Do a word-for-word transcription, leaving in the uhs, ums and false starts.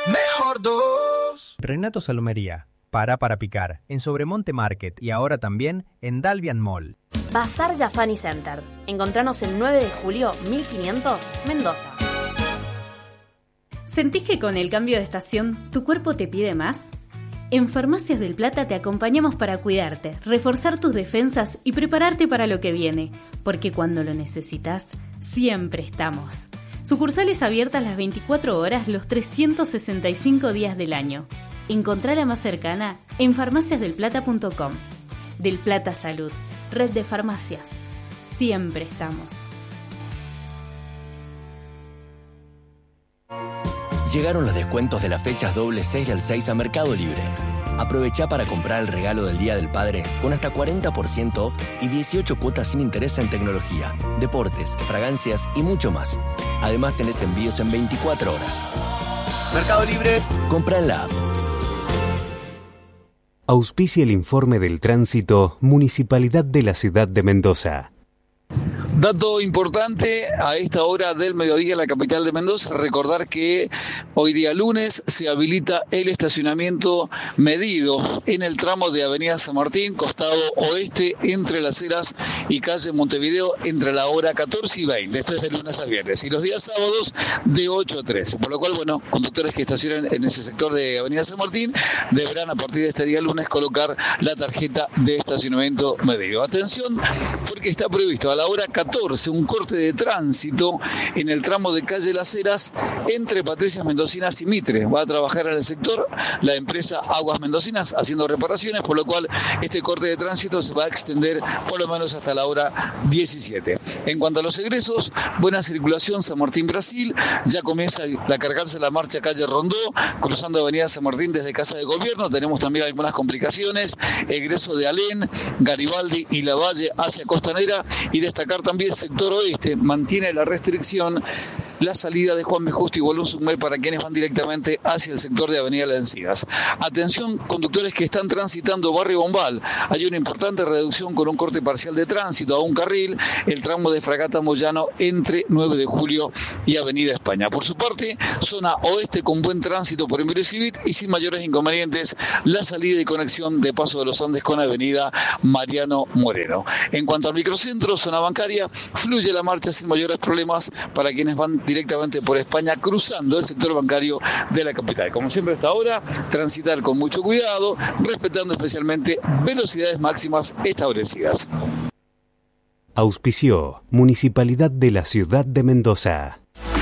Mejor dos. Renato Salomería. Para para picar. En Sobremonte Market y ahora también en Dalvian Mall. Bazar Jafani Center. Encontranos el nueve de julio mil quinientos, Mendoza. ¿Sentís que con el cambio de estación tu cuerpo te pide más? En Farmacias del Plata te acompañamos para cuidarte, reforzar tus defensas y prepararte para lo que viene, porque cuando lo necesitas, siempre estamos. Sucursales abiertas las veinticuatro horas los trescientos sesenta y cinco días del año. Encontrá la más cercana en farmacias del plata punto com. Del Plata Salud, red de farmacias. Siempre estamos. Llegaron los descuentos de las fechas doble seis del seis a Mercado Libre. Aprovecha para comprar el regalo del Día del Padre con hasta cuarenta por ciento off y dieciocho cuotas sin interés en tecnología, deportes, fragancias y mucho más. Además tenés envíos en veinticuatro horas. Mercado Libre, compra en la app. Auspicia el informe del tránsito Municipalidad de la Ciudad de Mendoza. Dato importante a esta hora del mediodía en la capital de Mendoza, recordar que hoy día lunes se habilita el estacionamiento medido en el tramo de Avenida San Martín, costado oeste, entre Las Heras y calle Montevideo, entre la hora catorce y veinte. Esto es de lunes a viernes. Y los días sábados de ocho a trece. Por lo cual, bueno, conductores que estacionen en ese sector de Avenida San Martín deberán a partir de este día lunes colocar la tarjeta de estacionamiento medido. Atención, porque está previsto a la hora catorce un corte de tránsito en el tramo de calle Las Heras entre Patricias Mendocinas y Mitre. Va a trabajar en el sector la empresa Aguas Mendocinas haciendo reparaciones, por lo cual este corte de tránsito se va a extender por lo menos hasta la hora diecisiete. En cuanto a los egresos, buena circulación San Martín Brasil, ya comienza a cargarse la marcha calle Rondó, cruzando Avenida San Martín desde Casa de Gobierno. Tenemos también algunas complicaciones, egreso de Alén, Garibaldi y Lavalle hacia Costanera, y destacar también sector oeste, mantiene la restricción la salida de Juan B. Justo y Bolón Summer para quienes van directamente hacia el sector de Avenida Las Encinas. Atención, conductores que están transitando Barrio Bombal. Hay una importante reducción con un corte parcial de tránsito a un carril, el tramo de Fragata Moyano entre nueve de julio y Avenida España. Por su parte, zona oeste con buen tránsito por Emilio Civit y sin mayores inconvenientes la salida y conexión de Paso de los Andes con Avenida Mariano Moreno. En cuanto al microcentro, zona bancaria, fluye la marcha sin mayores problemas para quienes van directamente por España cruzando el sector bancario de la capital. Como siempre hasta ahora, transitar con mucho cuidado, respetando especialmente velocidades máximas establecidas. Auspició Municipalidad de la Ciudad de Mendoza.